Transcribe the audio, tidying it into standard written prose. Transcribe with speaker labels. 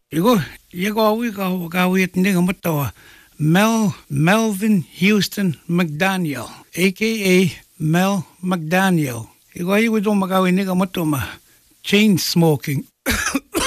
Speaker 1: Igo wit nigga matawa. Melvin Houston McDaniel, a.k.a. Mel McDaniel. Igo would magawi nigga matoma. Chain smoking.